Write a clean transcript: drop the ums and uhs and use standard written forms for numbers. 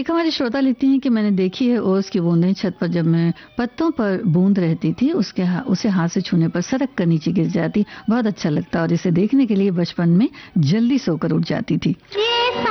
एक हमारे श्रोता लिखती हैं कि मैंने देखी है ओस की बूंदें छत पर, जब मैं पत्तों पर बूंद रहती थी उसे हाथ से छूने पर सरक कर नीचे गिर जाती, बहुत अच्छा लगता और इसे देखने के लिए बचपन में जल्दी सोकर उठ जाती थी।